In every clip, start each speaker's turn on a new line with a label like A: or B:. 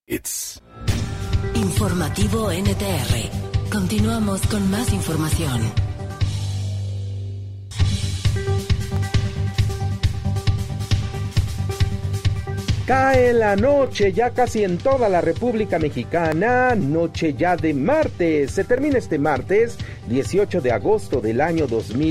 A: Informativo NTR. Continuamos con más información.
B: Cae la noche ya casi en toda la República Mexicana, noche ya de martes. Se termina este martes, 18 de agosto del año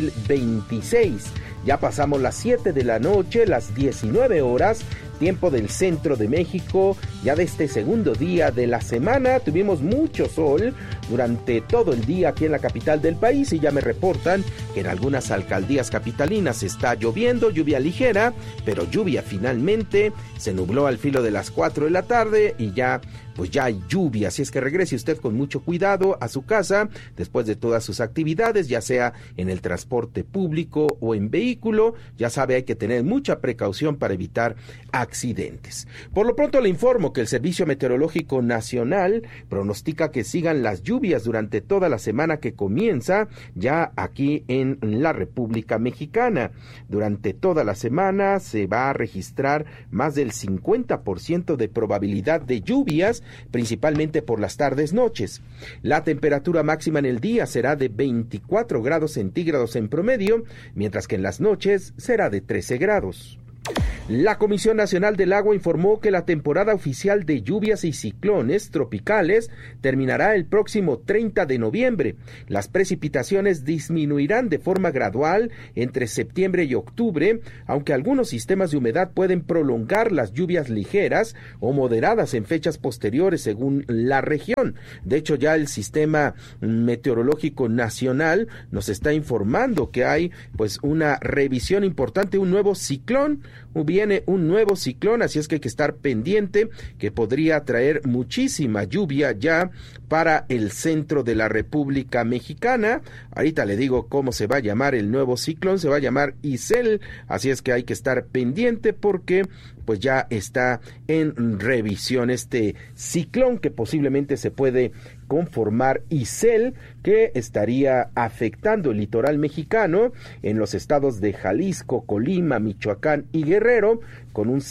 B: 2026. Ya pasamos las 7 de la noche, las 19 horas, tiempo del centro de México. Ya de este segundo día de la semana tuvimos mucho sol durante todo el día aquí en la capital del país y ya me reportan que en algunas alcaldías capitalinas está lloviendo, lluvia ligera, pero lluvia finalmente. Se nubló al filo de las 4 de la tarde y ya hay lluvia, así es que regrese usted con mucho cuidado a su casa después de todas sus actividades, ya sea en el transporte público o en vehículo. Ya sabe, hay que tener mucha precaución para evitar accidentes. Por lo pronto le informo que el Servicio Meteorológico Nacional pronostica que sigan las lluvias durante toda la semana que comienza ya aquí en la República Mexicana. Durante toda la semana se va a registrar más del 50% de probabilidad de lluvias, principalmente por las tardes-noches. La temperatura máxima en el día será de 24 grados centígrados en promedio, mientras que en las noches será de 13 grados. La Comisión Nacional del Agua informó que la temporada oficial de lluvias y ciclones tropicales terminará el próximo 30 de noviembre. Las precipitaciones disminuirán de forma gradual entre septiembre y octubre, aunque algunos sistemas de humedad pueden prolongar las lluvias ligeras o moderadas en fechas posteriores según la región. De hecho, ya el Sistema Meteorológico Nacional nos está informando que hay una revisión importante, un nuevo ciclón. Viene un nuevo ciclón, así es que hay que estar pendiente, que podría traer muchísima lluvia ya para el centro de la República Mexicana. Ahorita le digo cómo se va a llamar el nuevo ciclón, se va a llamar Isel, así es que hay que estar pendiente porque ya está en revisión este ciclón que posiblemente se puede conformar Isel, que estaría afectando el litoral mexicano en los estados de Jalisco, Colima, Michoacán y Guerrero, con un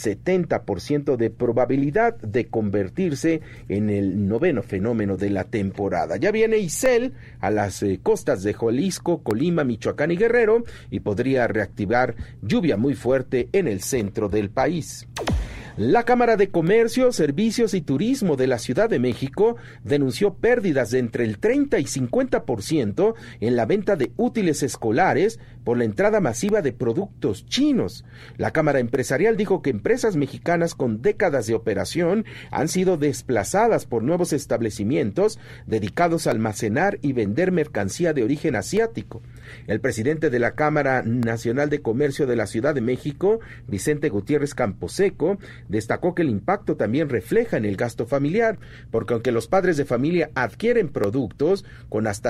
B: 70% de probabilidad de convertirse en el noveno fenómeno de la temporada. Ya viene Isel a las costas de Jalisco, Colima, Michoacán y Guerrero y podría reactivar lluvia muy fuerte en el centro del país. La Cámara de Comercio, Servicios y Turismo de la Ciudad de México denunció pérdidas de entre el 30 y 50% en la venta de útiles escolares por la entrada masiva de productos chinos. La Cámara Empresarial dijo que empresas mexicanas con décadas de operación han sido desplazadas por nuevos establecimientos dedicados a almacenar y vender mercancía de origen asiático. El presidente de la Cámara Nacional de Comercio de la Ciudad de México, Vicente Gutiérrez Camposeco, destacó que el impacto también refleja en el gasto familiar, porque aunque los padres de familia adquieren productos con hasta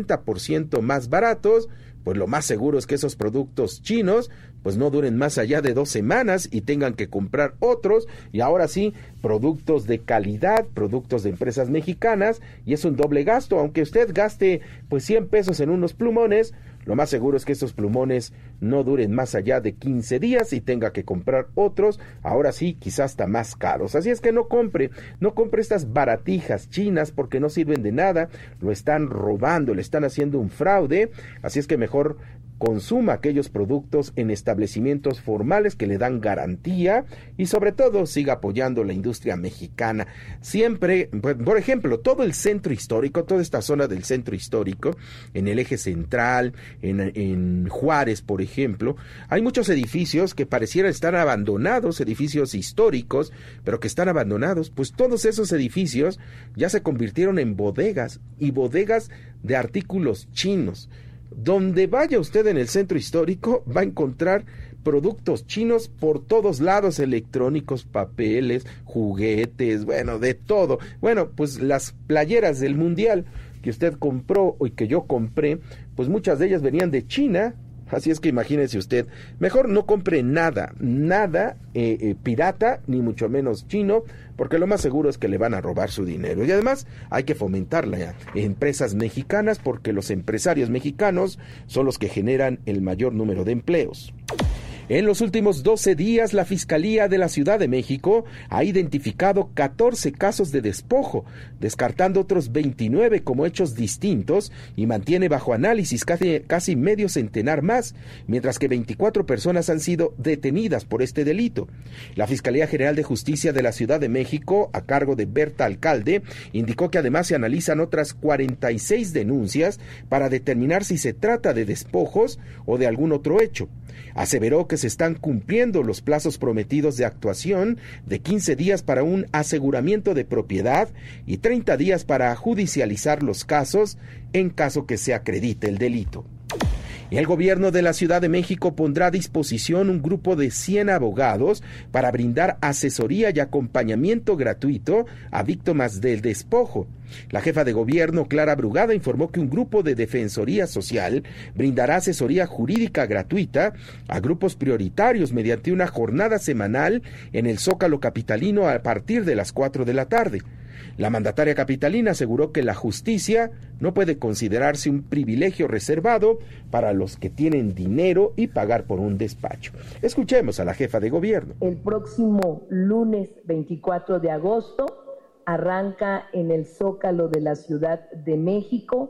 B: 70% más baratos, lo más seguro es que esos productos chinos no duren más allá de 2 semanas y tengan que comprar otros, y ahora sí, productos de calidad, productos de empresas mexicanas, y es un doble gasto. Aunque usted gaste 100 pesos en unos plumones, lo más seguro es que estos plumones no duren más allá de 15 días y tenga que comprar otros, ahora sí, quizás hasta más caros. Así es que no compre estas baratijas chinas porque no sirven de nada, lo están robando, le están haciendo un fraude, así es que mejor consuma aquellos productos en establecimientos formales que le dan garantía y sobre todo siga apoyando la industria mexicana. Siempre, por ejemplo, todo el centro histórico, toda esta zona del centro histórico, en el eje central, en Juárez, por ejemplo, hay muchos edificios que parecieran estar abandonados, edificios históricos, pero que están abandonados. Todos esos edificios ya se convirtieron en bodegas y bodegas de artículos chinos. Donde vaya usted en el centro histórico va a encontrar productos chinos por todos lados, electrónicos, papeles, juguetes, de todo. Las playeras del Mundial que usted compró y que yo compré, muchas de ellas venían de China. Así es que imagínese usted, mejor no compre nada pirata, ni mucho menos chino, porque lo más seguro es que le van a robar su dinero. Y además hay que fomentar las empresas mexicanas, porque los empresarios mexicanos son los que generan el mayor número de empleos. En los últimos 12 días, la Fiscalía de la Ciudad de México ha identificado 14 casos de despojo, descartando otros 29 como hechos distintos y mantiene bajo análisis casi medio centenar más, mientras que 24 personas han sido detenidas por este delito. La Fiscalía General de Justicia de la Ciudad de México, a cargo de Berta Alcalde, indicó que además se analizan otras 46 denuncias para determinar si se trata de despojos o de algún otro hecho. Aseveró que se están cumpliendo los plazos prometidos de actuación de 15 días para un aseguramiento de propiedad y 30 días para judicializar los casos en caso que se acredite el delito. El gobierno de la Ciudad de México pondrá a disposición un grupo de 100 abogados para brindar asesoría y acompañamiento gratuito a víctimas del despojo. La jefa de gobierno, Clara Brugada, informó que un grupo de Defensoría Social brindará asesoría jurídica gratuita a grupos prioritarios mediante una jornada semanal en el Zócalo capitalino a partir de las 4 de la tarde. La mandataria capitalina aseguró que la justicia no puede considerarse un privilegio reservado para los que tienen dinero y pagar por un despacho. Escuchemos a la jefa de gobierno.
C: El próximo lunes 24 de agosto arranca en el Zócalo de la Ciudad de México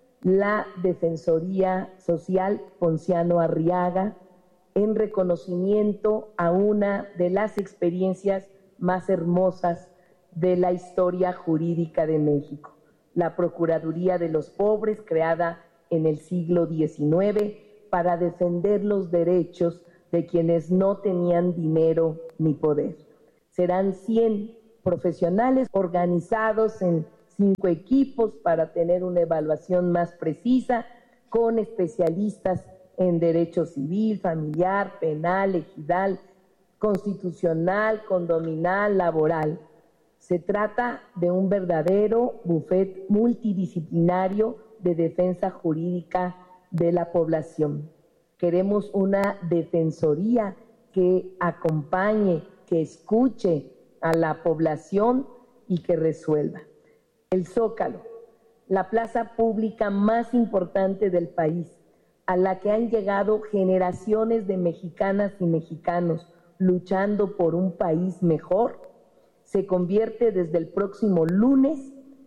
C: la Defensoría Social Ponciano Arriaga en reconocimiento a una de las experiencias más hermosas de la historia jurídica de México, la Procuraduría de los Pobres, creada en el siglo XIX para defender los derechos de quienes no tenían dinero ni poder. Serán 100 profesionales organizados en 5 equipos para tener una evaluación más precisa, con especialistas en derecho civil, familiar, penal, ejidal, constitucional, condominal, laboral. Se trata de un verdadero bufete multidisciplinario de defensa jurídica de la población. Queremos una defensoría que acompañe, que escuche a la población y que resuelva. El Zócalo, la plaza pública más importante del país, a la que han llegado generaciones de mexicanas y mexicanos luchando por un país mejor, se convierte desde el próximo lunes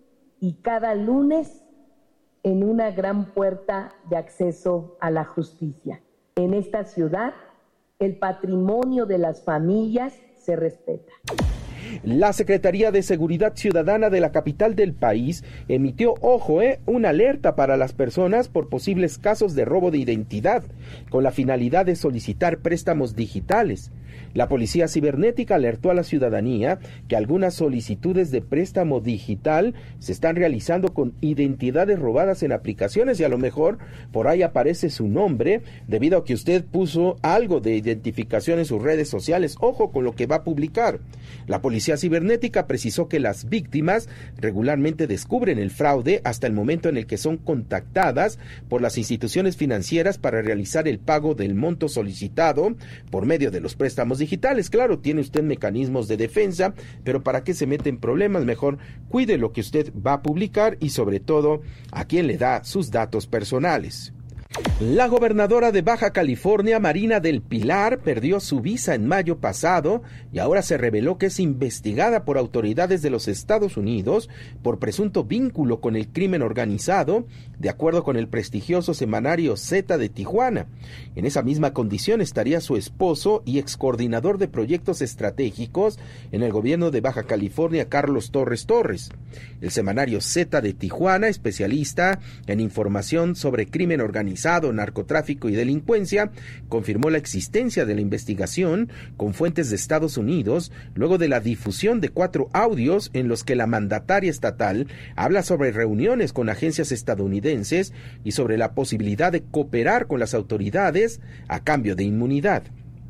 C: y cada lunes en una gran puerta de acceso a la justicia. En esta ciudad, el patrimonio de las familias se respeta.
B: La Secretaría de Seguridad Ciudadana de la capital del país emitió, una alerta para las personas por posibles casos de robo de identidad, con la finalidad de solicitar préstamos digitales. La Policía Cibernética alertó a la ciudadanía que algunas solicitudes de préstamo digital se están realizando con identidades robadas en aplicaciones y a lo mejor por ahí aparece su nombre debido a que usted puso algo de identificación en sus redes sociales. Ojo con lo que va a publicar. La Policía Cibernética precisó que las víctimas regularmente descubren el fraude hasta el momento en el que son contactadas por las instituciones financieras para realizar el pago del monto solicitado por medio de los préstamos digitales. Claro, tiene usted mecanismos de defensa, pero ¿para qué se mete en problemas? Mejor cuide lo que usted va a publicar y sobre todo a quién le da sus datos personales. La gobernadora de Baja California, Marina del Pilar, perdió su visa en mayo pasado y ahora se reveló que es investigada por autoridades de los Estados Unidos por presunto vínculo con el crimen organizado, de acuerdo con el prestigioso semanario Z de Tijuana. En esa misma condición estaría su esposo y excoordinador de proyectos estratégicos en el gobierno de Baja California, Carlos Torres Torres. El semanario Z de Tijuana, especialista en información sobre crimen organizado, narcotráfico y delincuencia, confirmó la existencia de la investigación con fuentes de Estados Unidos luego de la difusión de 4 audios en los que la mandataria estatal habla sobre reuniones con agencias estadounidenses y sobre la posibilidad de cooperar con las autoridades a cambio de inmunidad.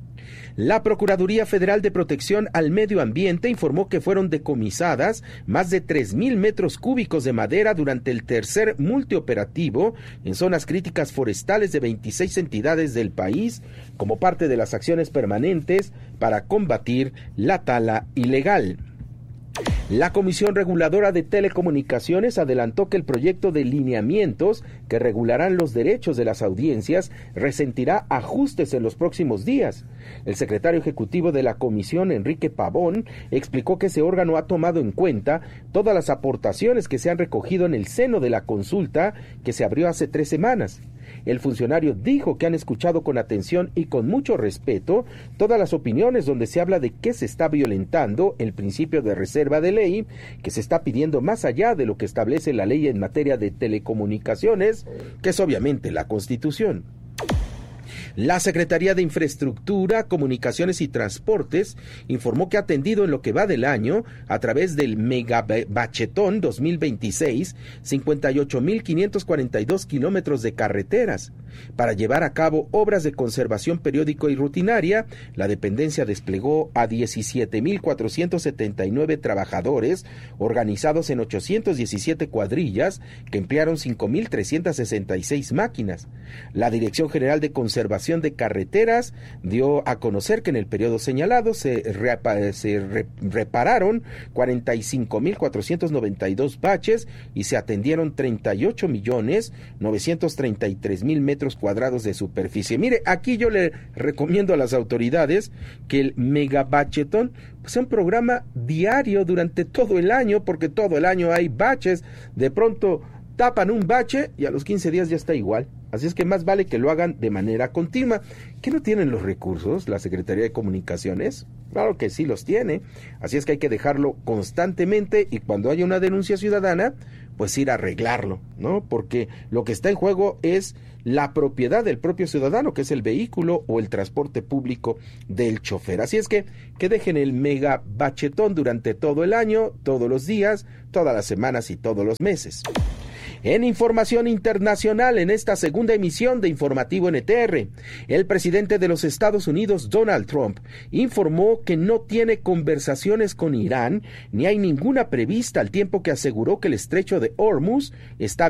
B: La Procuraduría Federal de Protección al Medio Ambiente informó que fueron decomisadas más de 3,000 metros cúbicos de madera durante el tercer multioperativo en zonas críticas forestales de 26 entidades del país, como parte de las acciones permanentes para combatir la tala ilegal. La Comisión Reguladora de Telecomunicaciones adelantó que el proyecto de lineamientos que regularán los derechos de las audiencias resentirá ajustes en los próximos días. El secretario ejecutivo de la comisión, Enrique Pavón, explicó que ese órgano ha tomado en cuenta todas las aportaciones que se han recogido en el seno de la consulta que se abrió hace 3 semanas. El funcionario dijo que han escuchado con atención y con mucho respeto todas las opiniones donde se habla de que se está violentando el principio de reserva de ley, que se está pidiendo más allá de lo que establece la ley en materia de telecomunicaciones, que es obviamente la Constitución. La Secretaría de Infraestructura, Comunicaciones y Transportes informó que ha atendido en lo que va del año, a través del Megabachetón 2026, 58,542 kilómetros de carreteras. Para llevar a cabo obras de conservación periódico y rutinaria, la dependencia desplegó a 17,479 trabajadores organizados en 817 cuadrillas que emplearon 5,366 máquinas. La Dirección General de Conservación de Carreteras dio a conocer que en el periodo señalado se repararon 45,492 baches y se atendieron 38,933,000 metros cuadrados de superficie. Mire, aquí yo le recomiendo a las autoridades que el Megabachetón sea un programa diario durante todo el año, porque todo el año hay baches. De pronto tapan un bache y a los 15 días ya está igual. Así es que más vale que lo hagan de manera continua. ¿Que no tienen los recursos la Secretaría de Comunicaciones? Claro que sí los tiene. Así es que hay que dejarlo constantemente y cuando haya una denuncia ciudadana, pues ir a arreglarlo, ¿no? Porque lo que está en juego es la propiedad del propio ciudadano, que es el vehículo o el transporte público del chofer. Así es que dejen el Megabachetón durante todo el año, todos los días, todas las semanas y todos los meses. En información internacional, en esta segunda emisión de Informativo NTR, el presidente de los Estados Unidos, Donald Trump, informó que no tiene conversaciones con Irán, ni hay ninguna prevista, al tiempo que aseguró que el estrecho de Hormuz está